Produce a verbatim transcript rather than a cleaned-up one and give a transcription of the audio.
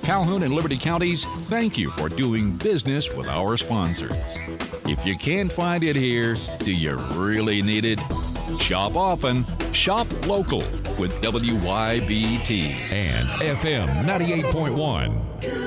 Calhoun and Liberty Counties, thank you for doing business with our sponsors. If you can't find it here, do you really need it? Shop often, shop local with W Y B T and F M ninety-eight point one.